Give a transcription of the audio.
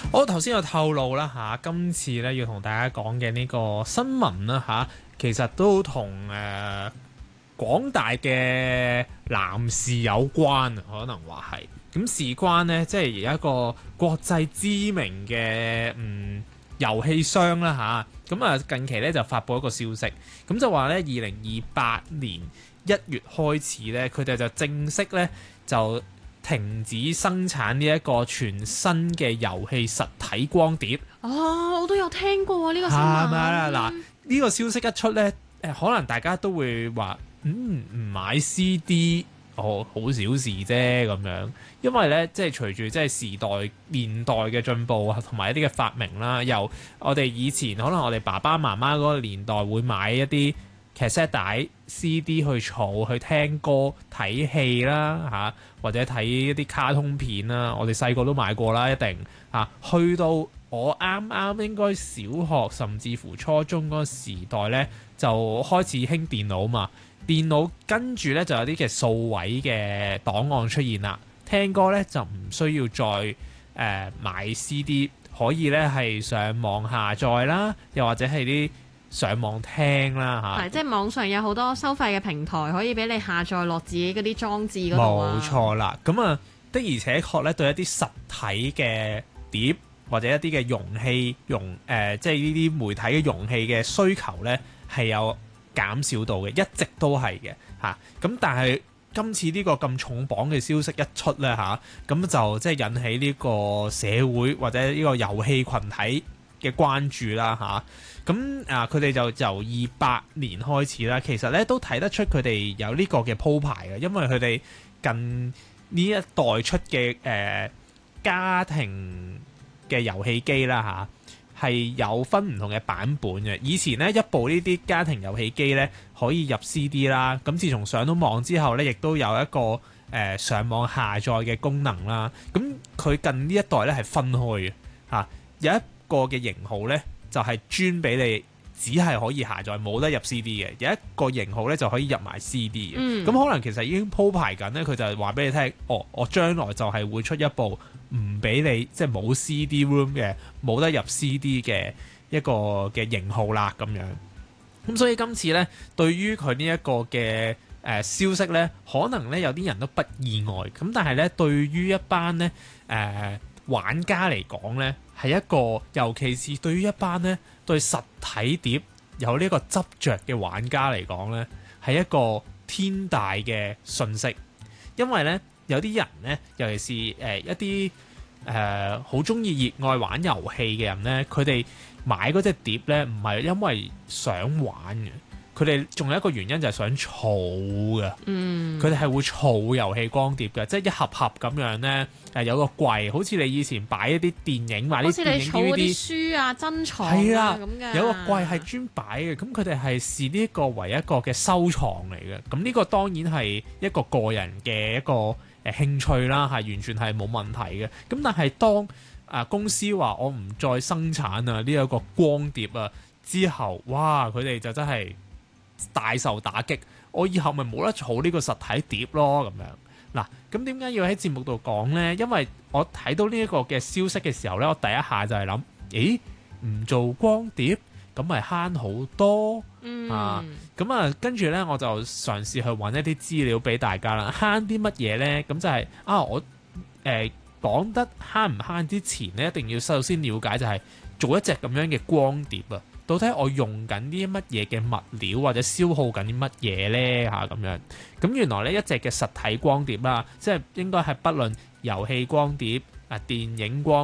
我頭先有透露啦嚇，今次咧要同大家講嘅呢個新聞啦嚇，其實都同廣大嘅男士有關，可能話係。咁事關呢，即係有一個國際知名嘅遊戲商啦嚇，咁啊近期咧就發布一個消息，咁就話咧2028年1月開始咧，佢哋就正式咧就停止生產呢一個全新嘅遊戲實體光碟。 哦，我都有聽過呢個新聞。 係咪啊？嗱，呢個消息一出咧，可能大家都會話，唔買 CD，好小事啫咁樣。因為咧，即係隨住即係時代年代嘅進步同埋一啲嘅發明啦，由我哋以前可能我哋爸爸媽媽嗰個年代會買一啲cassette帶 CD 去儲去聽歌睇戲啦嚇，或者睇一啲卡通片啦，我哋細個都買過啦，一定嚇。去到我啱啱應該小學甚至乎初中嗰個時代呢，就開始興電腦嘛。電腦跟住呢，就有啲嘅數位嘅檔案出現啦，聽歌呢，就唔需要再買 CD， 可以呢係上網下載啦，又或者係啲上網聽啦嚇。 係即係網上有好多收費嘅平台可以俾你下載落自己嗰啲裝置嗰度啊。 冇錯啦，咁啊的而且確咧對一啲實體嘅碟或者一啲嘅容器即係呢啲媒體嘅容器嘅需求咧係有減少到嘅，一直都係嘅嚇。咁但係今次呢個咁重磅嘅消息一出咧嚇，咁就即係引起呢個社會或者呢個遊戲群體嘅關注啦嚇。咁佢哋就由28年開始啦，其實咧都睇得出佢哋有呢個嘅鋪排嘅，因為佢哋近呢一代出嘅家庭嘅遊戲機啦嚇，係有分唔同嘅版本嘅。以前呢，一部呢啲家庭遊戲機咧可以入 CD 啦，咁自從上到網之後咧，亦都有一個上網下載嘅功能啦。咁佢近呢一代咧係分開嘅嚇，有一個嘅型號咧就係專俾你只係可以下載冇得入 CD 嘅，有一個型號咧就可以入埋 CD 嘅。咁可能其實已經鋪排緊咧，佢就係話俾你聽，我將來就係會出一部唔俾你即係冇 CD room 嘅，冇得入 CD 嘅一個嘅型號啦咁樣。咁所以今次咧，對於佢呢一個嘅消息咧，可能咧有啲人都不意外。咁但係咧，對於一班咧玩家嚟講咧，係一個尤其是對於一班咧對實體碟有呢個執着嘅玩家嚟講咧，係一個天大嘅訊息。因為咧有啲人咧，尤其是一啲好中意熱愛玩遊戲嘅人咧，佢哋買嗰隻碟咧唔係因為想玩嘅，佢哋仲有一個原因就係想儲嘅。佢哋係會儲遊戲光碟嘅，即係一盒盒咁樣咧。有個櫃，好似你以前擺一啲電影，買啲電影 DVD，好似你儲嗰啲書啊、珍藏啊咁嘅。 有個櫃係專擺嘅，咁佢哋係視呢一個為一個嘅收藏嚟嘅。咁呢個當然係一個個人嘅一個興趣啦，係完全係冇問題嘅。咁但係當公司話我唔再生產啊呢一個光碟啊之後，哇！佢哋就真係大受打擊。我以後咪冇得儲呢個實體碟咯咁樣。嗱，咁點解要喺節目度講呢？因為我睇到呢一個嘅消息嘅時候呢，我第一下就係諗，咦，唔做光碟咁咪慳好多咁啊，跟住呢，我就嘗試去揾一啲資料俾大家啦。慳啲乜嘢呢？咁就係我講得慳唔慳之前呢，一定要首先了解就係做一隻咁樣嘅光碟啊。到底我用緊啲乜嘢嘅物料或者消耗緊啲乜嘢呢？咁樣，咁原來呢一隻嘅實體光碟啦，即係應該係不論遊戲光碟、電影光